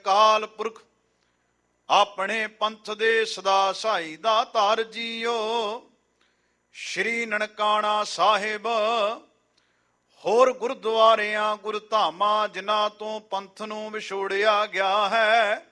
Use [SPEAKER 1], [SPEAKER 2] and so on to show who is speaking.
[SPEAKER 1] ਕਾਲ ਪੁਰਖ ਆਪਣੇ ਪੰਥ ਦੇ ਸਦਾ ਸਾਈ ਦਾ ਧਾਰ ਜੀਓ। ਸ਼੍ਰੀ ਨਨਕਾਣਾ ਸਾਹਿਬ ਹੋਰ ਗੁਰਦੁਆਰਿਆਂ ਗੁਰਧਾਮਾਂ ਜਿਨ੍ਹਾਂ ਤੋਂ ਪੰਥ ਨੂੰ ਵਿਛੋੜਿਆ ਗਿਆ ਹੈ,